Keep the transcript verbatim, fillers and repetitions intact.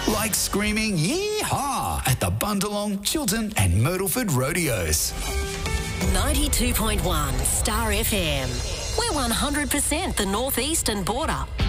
Like screaming yee-haw at the Bundalong, Chiltern and Myrtleford rodeos. ninety-two point one Star F M. We're one hundred percent the northeastern border.